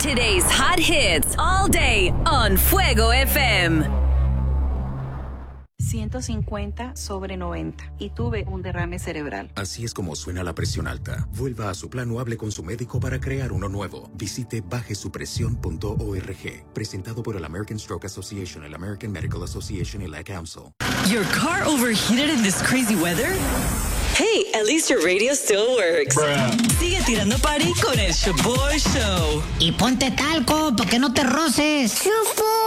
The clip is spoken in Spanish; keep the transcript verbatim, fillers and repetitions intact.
Today's hot hits all day on Fuego F M. ciento cincuenta sobre noventa y tuve un derrame cerebral. Así es como suena la presión alta. Vuelva a su plan o hable con su médico para crear uno nuevo. Visite baje su presión punto org. Presentado por el American Stroke Association, el American Medical Association y la Council. Your car overheated in this crazy weather? Hey, at least your radio still works. Bruh. Sigue tirando party con el Shaboy Show. Y ponte talco para que no te roces. Shaboy.